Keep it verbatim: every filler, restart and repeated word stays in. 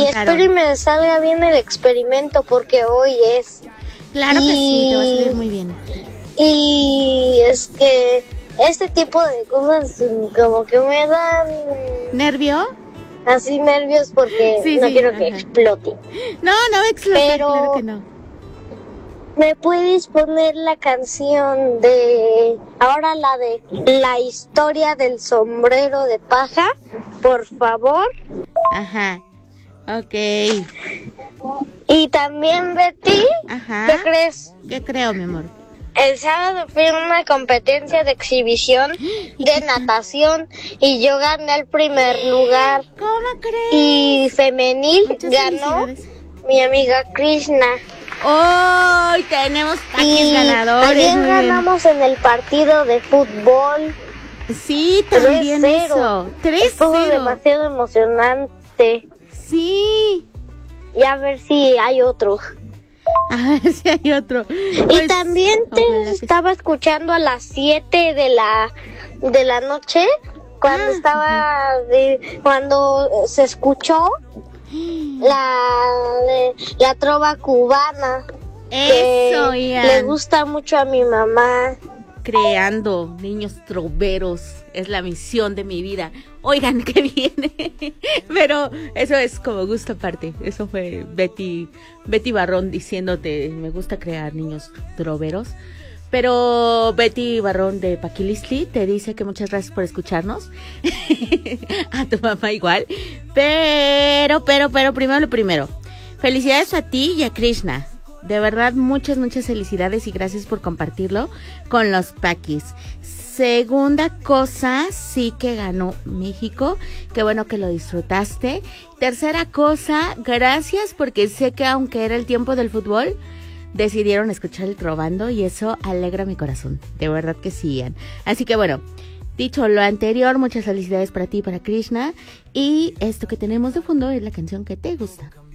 espero y me salga bien el experimento porque hoy es. Claro y, que sí, te va a salir muy bien. Y es que este tipo de cosas como que me dan... ¿Nervio? Así nervios porque sí, no sí, quiero ajá. que explote. No, no explote, Pero claro que no. ¿Me puedes poner la canción de... ahora la de la historia del sombrero de paja? Por favor. Ajá. Ok. Y también, Betty, Ajá. ¿qué crees? ¿Qué creo, mi amor? El sábado fui a una competencia de exhibición de natación y yo gané el primer lugar. ¿Cómo crees? Y femenil Muchas ganó mi amiga Krishna. ¡Hoy oh, tenemos paquis ganadores! Ayer ganamos en el partido de fútbol. Sí, también tres cero. eso. tres cero. Estuvo demasiado emocionante. Sí. Y a ver si hay otro. A ver si hay otro. Pues, y también te estaba sí. escuchando a las siete de la de la noche cuando ah, estaba uh-huh. de, cuando se escuchó la la trova cubana. Eso, que ya. Le gusta mucho a mi mamá. Creando niños troveros es la misión de mi vida. Oigan, qué viene. Pero eso es como gusto aparte. Eso fue Betty Betty Barrón diciéndote, me gusta crear niños troveros. Pero Betty Barrón de Paquilistli te dice que muchas gracias por escucharnos. A tu mamá igual. Pero, pero, pero, primero lo primero. Felicidades a ti y a Krishna. De verdad, muchas, muchas felicidades y gracias por compartirlo con los Paquis. Segunda cosa, sí que ganó México. Qué bueno que lo disfrutaste. Tercera cosa, gracias porque sé que aunque era el tiempo del fútbol, decidieron escuchar el Trovando y eso alegra mi corazón. De verdad que sí, Ian. Así que bueno, dicho lo anterior, muchas felicidades para ti y para Krishna. Y esto que tenemos de fondo es la canción que te gusta.